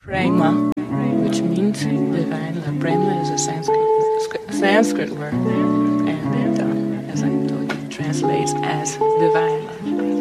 Prema, which means divine. Prema is a Sanskrit word, and as I told you, it translates as divine.